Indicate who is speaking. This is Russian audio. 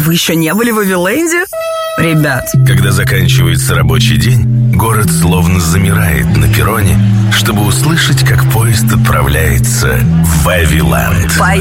Speaker 1: Вы еще не были в Вавиленде? Ребят.
Speaker 2: Когда заканчивается рабочий день, город словно замирает на перроне, чтобы услышать, как поезд отправляется в Вавиленд.